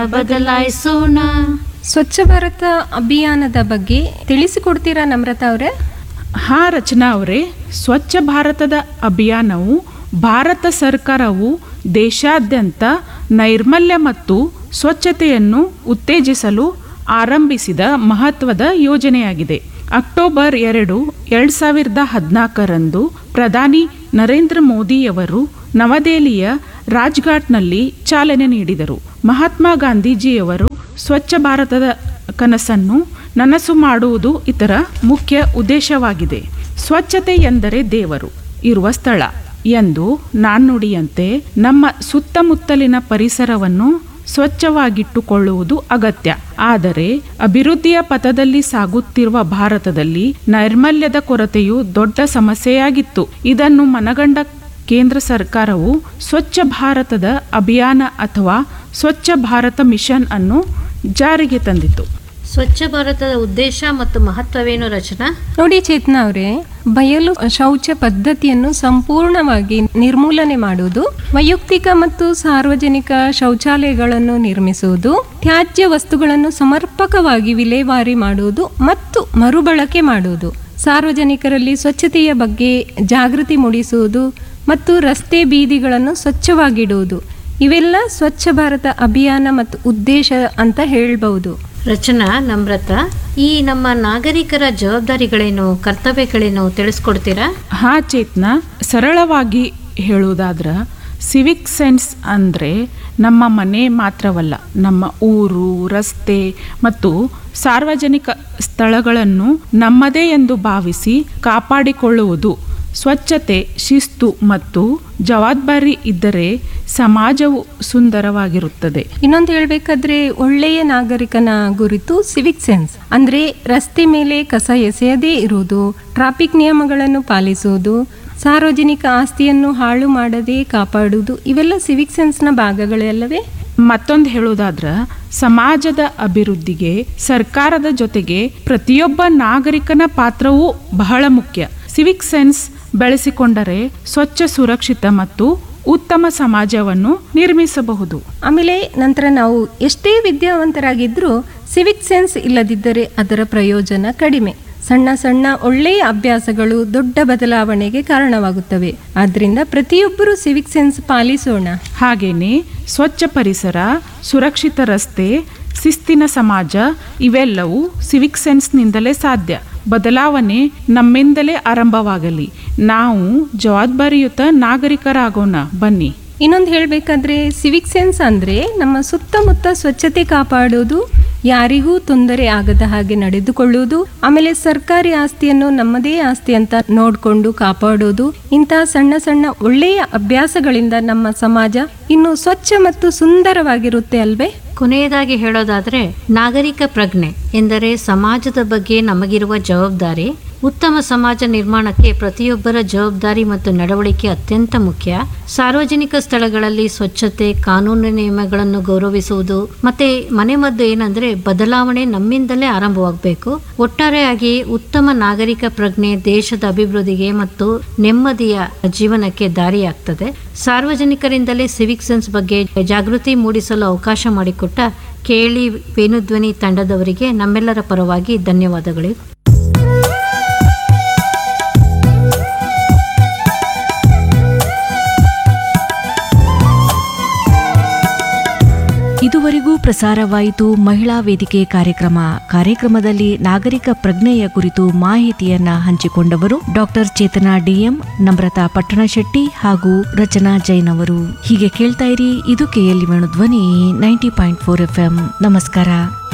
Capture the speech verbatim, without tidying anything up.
ಬದಲಾಯಿಸೋಣ. ಸ್ವಚ್ಛ ಭಾರತ ಅಭಿಯಾನದ ಬಗ್ಗೆ ತಿಳಿಸಿಕೊಡ್ತೀರಾ ನಮ್ರತಾ ಅವರೇ? ಹಾ ರಚನಾ ಅವರೇ, ಸ್ವಚ್ಛ ಭಾರತದ ಅಭಿಯಾನವು ಭಾರತ ಸರ್ಕಾರವು ದೇಶಾದ್ಯಂತ ನೈರ್ಮಲ್ಯ ಮತ್ತು ಸ್ವಚ್ಛತೆಯನ್ನು ಉತ್ತೇಜಿಸಲು ಆರಂಭಿಸಿದ ಮಹತ್ವದ ಯೋಜನೆಯಾಗಿದೆ. ಅಕ್ಟೋಬರ್ ಎರಡು ಎರಡು ಸಾವಿರದ ಹದಿನಾಲ್ಕರಂದು ಪ್ರಧಾನಿ ನರೇಂದ್ರ ಮೋದಿಯವರು ನವದೆಹಲಿಯ ರಾಜ್ಘಾಟ್ನಲ್ಲಿ ಚಾಲನೆ ನೀಡಿದರು. ಮಹಾತ್ಮ ಗಾಂಧೀಜಿಯವರು ಸ್ವಚ್ಛ ಭಾರತದ ಕನಸನ್ನು ನನಸು ಮಾಡುವುದು ಇದರ ಮುಖ್ಯ ಉದ್ದೇಶವಾಗಿದೆ. ಸ್ವಚ್ಛತೆ ಎಂದರೆ ದೇವರು ಇರುವ ಸ್ಥಳ ಎಂದು ನಾಣ್ಣುಡಿಯಂತೆ ನಮ್ಮ ಸುತ್ತಮುತ್ತಲಿನ ಪರಿಸರವನ್ನು ಸ್ವಚ್ಛವಾಗಿಟ್ಟುಕೊಳ್ಳುವುದು ಅಗತ್ಯ. ಆದರೆ ಅಭಿವೃದ್ಧಿಯ ಪಥದಲ್ಲಿ ಸಾಗುತ್ತಿರುವ ಭಾರತದಲ್ಲಿ ನೈರ್ಮಲ್ಯದ ಕೊರತೆಯು ದೊಡ್ಡ ಸಮಸ್ಯೆಯಾಗಿತ್ತು. ಇದನ್ನು ಮನಗಂಡ ಕೇಂದ್ರ ಸರ್ಕಾರವು ಸ್ವಚ್ಛ ಭಾರತದ ಅಭಿಯಾನ ಅಥವಾ ಸ್ವಚ್ಛ ಭಾರತ ಮಿಷನ್ ಅನ್ನು ಜಾರಿಗೆ ತಂದಿತು. ಸ್ವಚ್ಛ ಭಾರತದ ಉದ್ದೇಶ ಮತ್ತು ಮಹತ್ವವೇನು ರಚನಾ? ನೋಡಿ ಚೇತನಾ ಅವರೇ, ಬಯಲು ಶೌಚ ಪದ್ಧತಿಯನ್ನು ಸಂಪೂರ್ಣವಾಗಿ ನಿರ್ಮೂಲನೆ ಮಾಡುವುದು, ವೈಯಕ್ತಿಕ ಮತ್ತು ಸಾರ್ವಜನಿಕ ಶೌಚಾಲಯಗಳನ್ನು ನಿರ್ಮಿಸುವುದು, ತ್ಯಾಜ್ಯ ವಸ್ತುಗಳನ್ನು ಸಮರ್ಪಕವಾಗಿ ವಿಲೇವಾರಿ ಮಾಡುವುದು ಮತ್ತು ಮರುಬಳಕೆ ಮಾಡುವುದು, ಸಾರ್ವಜನಿಕರಲ್ಲಿ ಸ್ವಚ್ಛತೆಯ ಬಗ್ಗೆ ಜಾಗೃತಿ ಮೂಡಿಸುವುದು ಮತ್ತು ರಸ್ತೆ ಬೀದಿಗಳನ್ನು ಸ್ವಚ್ಛವಾಗಿಡುವುದು, ಇವೆಲ್ಲ ಸ್ವಚ್ಛ ಭಾರತ ಅಭಿಯಾನ ಮತ್ತು ಉದ್ದೇಶ ಅಂತ ಹೇಳ್ಬಹುದು. ರಚನಾ, ನಮ್ರತಾ, ಈ ನಮ್ಮ ನಾಗರಿಕರ ಜವಾಬ್ದಾರಿಗಳೇನು, ಕರ್ತವ್ಯಗಳೇನು ತಿಳಿಸ್ಕೊಡ್ತೀರಾ? ಹಾ ಚೇತನಾ, ಸರಳವಾಗಿ ಹೇಳುವುದಾದ್ರೆ ಸಿವಿಕ್ ಸೆನ್ಸ್ ಅಂದರೆ ನಮ್ಮ ಮನೆ ಮಾತ್ರವಲ್ಲ, ನಮ್ಮ ಊರು, ರಸ್ತೆ ಮತ್ತು ಸಾರ್ವಜನಿಕ ಸ್ಥಳಗಳನ್ನು ನಮ್ಮದೇ ಎಂದು ಭಾವಿಸಿ ಕಾಪಾಡಿಕೊಳ್ಳುವುದು. ಸ್ವಚ್ಛತೆ, ಶಿಸ್ತು ಮತ್ತು ಜವಾಬ್ದಾರಿ ಇದ್ದರೆ ಸಮಾಜವು ಸುಂದರವಾಗಿರುತ್ತದೆ. ಇನ್ನೊಂದು ಹೇಳ್ಬೇಕಾದ್ರೆ ಒಳ್ಳೆಯ ನಾಗರಿಕನ ಗುರಿತು ಸಿವಿಕ್ ಸೆನ್ಸ್ ಅಂದ್ರೆ ರಸ್ತೆ ಮೇಲೆ ಕಸ ಎಸೆಯದೇ ಇರುವುದು, ಟ್ರಾಫಿಕ್ ನಿಯಮಗಳನ್ನು ಪಾಲಿಸುವುದು, ಸಾರ್ವಜನಿಕ ಆಸ್ತಿಯನ್ನು ಹಾಳು ಮಾಡದೇ ಕಾಪಾಡುವುದು, ಇವೆಲ್ಲ ಸಿವಿಕ್ ಸೆನ್ಸ್ನ ಭಾಗಗಳಲ್ಲವೇ? ಮತ್ತೊಂದು ಹೇಳುವುದಾದ್ರೆ ಸಮಾಜದ ಅಭಿವೃದ್ಧಿಗೆ ಸರ್ಕಾರದ ಜೊತೆಗೆ ಪ್ರತಿಯೊಬ್ಬ ನಾಗರಿಕನ ಪಾತ್ರವೂ ಬಹಳ ಮುಖ್ಯ. ಸಿವಿಕ್ ಸೆನ್ಸ್ ಬೆಳೆಸಿಕೊಂಡರೆ ಸ್ವಚ್ಛ, ಸುರಕ್ಷಿತ ಮತ್ತು ಉತ್ತಮ ಸಮಾಜವನ್ನು ನಿರ್ಮಿಸಬಹುದು. ಆಮೇಲೆ ನಂತರ ನಾವು ಎಷ್ಟೇ ವಿದ್ಯಾವಂತರಾಗಿದ್ರೂ ಸಿವಿಕ್ ಸೆನ್ಸ್ ಇಲ್ಲದಿದ್ದರೆ ಅದರ ಪ್ರಯೋಜನ ಕಡಿಮೆ. ಸಣ್ಣ ಸಣ್ಣ ಒಳ್ಳೆಯ ಅಭ್ಯಾಸಗಳು ದೊಡ್ಡ ಬದಲಾವಣೆಗೆ ಕಾರಣವಾಗುತ್ತವೆ. ಆದ್ದರಿಂದ ಪ್ರತಿಯೊಬ್ಬರೂ ಸಿವಿಕ್ ಸೆನ್ಸ್ ಪಾಲಿಸೋಣ. ಹಾಗೇನೆ ಸ್ವಚ್ಛ ಪರಿಸರ, ಸುರಕ್ಷಿತ ರಸ್ತೆ, ಶಿಸ್ತಿನ ಸಮಾಜ ಇವೆಲ್ಲವೂ ಸಿವಿಕ್ ಸೆನ್ಸ್ನಿಂದಲೇ ಸಾಧ್ಯ. ಬದಲಾವಣೆ ನಮ್ಮಿಂದಲೇ ಆರಂಭವಾಗಲಿ. ನಾವು ಜವಾಬ್ದಾರಿಯುತ ನಾಗರಿಕರಾಗೋಣ ಬನ್ನಿ. ಇನ್ನೊಂದು ಹೇಳಬೇಕಾದ್ರೆ ಸಿವಿಕ್ ಸೆನ್ಸ್ ಅಂದರೆ ನಮ್ಮ ಸುತ್ತಮುತ್ತ ಸ್ವಚ್ಛತೆ ಕಾಪಾಡೋದು, ಯಾರಿಗೂ ತೊಂದರೆ ಆಗದ ಹಾಗೆ ನಡೆದುಕೊಳ್ಳುವುದು, ಆಮೇಲೆ ಸರ್ಕಾರಿ ಆಸ್ತಿಯನ್ನು ನಮ್ಮದೇ ಆಸ್ತಿ ಅಂತ ನೋಡಿಕೊಂಡು ಕಾಪಾಡೋದು. ಇಂತಹ ಸಣ್ಣ ಸಣ್ಣ ಒಳ್ಳೆಯ ಅಭ್ಯಾಸಗಳಿಂದ ನಮ್ಮ ಸಮಾಜ ಇನ್ನು ಸ್ವಚ್ಛ ಮತ್ತು ಸುಂದರವಾಗಿರುತ್ತೆ ಅಲ್ವೇ? ಕೊನೆಯದಾಗಿ ಹೇಳೋದಾದ್ರೆ ನಾಗರಿಕ ಪ್ರಜ್ಞೆ ಎಂದರೆ ಸಮಾಜದ ಬಗ್ಗೆ ನಮಗಿರುವ ಜವಾಬ್ದಾರಿ. ಉತ್ತಮ ಸಮಾಜ ನಿರ್ಮಾಣಕ್ಕೆ ಪ್ರತಿಯೊಬ್ಬರ ಜವಾಬ್ದಾರಿ ಮತ್ತು ನಡವಳಿಕೆ ಅತ್ಯಂತ ಮುಖ್ಯ. ಸಾರ್ವಜನಿಕ ಸ್ಥಳಗಳಲ್ಲಿ ಸ್ವಚ್ಛತೆ, ಕಾನೂನು ನಿಯಮಗಳನ್ನು ಗೌರವಿಸುವುದು ಮತ್ತೆ ಮನೆಮದ್ದು ಏನಂದ್ರೆ ಬದಲಾವಣೆ ನಮ್ಮಿಂದಲೇ ಆರಂಭವಾಗಬೇಕು. ಒಟ್ಟಾರೆಯಾಗಿ ಉತ್ತಮ ನಾಗರಿಕ ಪ್ರಜ್ಞೆ ದೇಶದ ಅಭಿವೃದ್ಧಿಗೆ ಮತ್ತು ನೆಮ್ಮದಿಯ ಜೀವನಕ್ಕೆ ದಾರಿಯಾಗ್ತದೆ. ಸಾರ್ವಜನಿಕರಿಂದಲೇ ಸಿವಿಕ್ ಸೆನ್ಸ್ ಬಗ್ಗೆ ಜಾಗೃತಿ ಮೂಡಿಸಲು ಅವಕಾಶ ಮಾಡಿಕೊಟ್ಟ ಕೇಳಿ ವೇಣುಧ್ವನಿ ತಂಡದವರಿಗೆ ನಮ್ಮೆಲ್ಲರ ಪರವಾಗಿ ಧನ್ಯವಾದಗಳು. ಇದುವರೆಗೂ ಪ್ರಸಾರವಾಯಿತು ಮಹಿಳಾ ವೇದಿಕೆ ಕಾರ್ಯಕ್ರಮ. ಕಾರ್ಯಕ್ರಮದಲ್ಲಿ ನಾಗರಿಕ ಪ್ರಜ್ಞೆಯ ಕುರಿತು ಮಾಹಿತಿಯನ್ನ ಹಂಚಿಕೊಂಡವರು ಡಾಕ್ಟರ್ ಚೇತನಾ ಡಿಎಂ, ನಮ್ರತಾ ಪಟ್ಟಣಶೆಟ್ಟಿ ಹಾಗೂ ರಚನಾ ಜೈನ್ ಅವರು. ಹೀಗೆ ಕೇಳ್ತಾ ಇರಿ, ಇದು KLE Venudhwani ninety point four F M. ನಮಸ್ಕಾರ.